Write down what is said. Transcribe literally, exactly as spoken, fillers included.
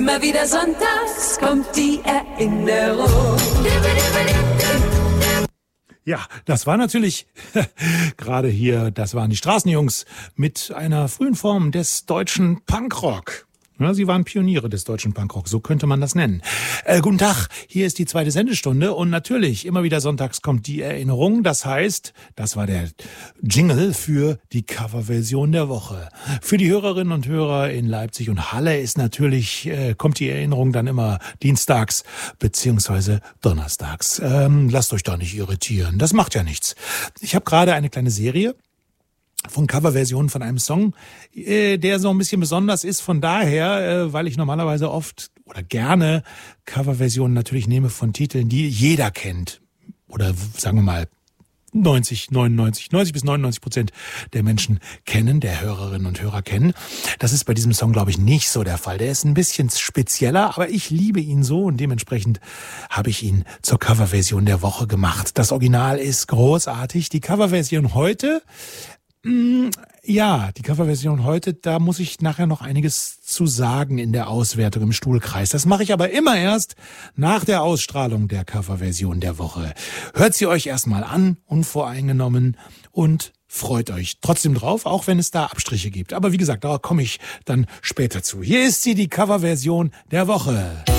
Immer wieder sonntags kommt die Erinnerung. Ja, das war natürlich gerade hier, das waren die Straßenjungs mit einer frühen Form des deutschen Punkrock. Ja, sie waren Pioniere des deutschen Punkrock, so könnte man das nennen. Äh, guten Tag, hier ist die zweite Sendestunde und natürlich, immer wieder sonntags kommt die Erinnerung. Das heißt, das war der Jingle für die Coverversion der Woche. Für die Hörerinnen und Hörer in Leipzig und Halle ist natürlich, äh, kommt die Erinnerung dann immer dienstags beziehungsweise donnerstags. Ähm, lasst euch da nicht irritieren, das macht ja nichts. Ich habe gerade eine kleine Serie von Coverversionen von einem Song, äh, der so ein bisschen besonders ist. Von daher, äh, weil ich normalerweise oft oder gerne Coverversionen natürlich nehme von Titeln, die jeder kennt. Oder sagen wir mal neunzig, neunundneunzig, neunzig bis neunundneunzig Prozent der Menschen kennen, der Hörerinnen und Hörer kennen. Das ist bei diesem Song, glaube ich, nicht so der Fall. Der ist ein bisschen spezieller, aber ich liebe ihn so und dementsprechend habe ich ihn zur Coverversion der Woche gemacht. Das Original ist großartig. Die Coverversion heute, ja, die Coverversion heute, da muss ich nachher noch einiges zu sagen in der Auswertung im Stuhlkreis. Das mache ich aber immer erst nach der Ausstrahlung der Coverversion der Woche. Hört sie euch erstmal an, unvoreingenommen, und freut euch trotzdem drauf, auch wenn es da Abstriche gibt. Aber wie gesagt, da komme ich dann später zu. Hier ist sie, die Coverversion der Woche.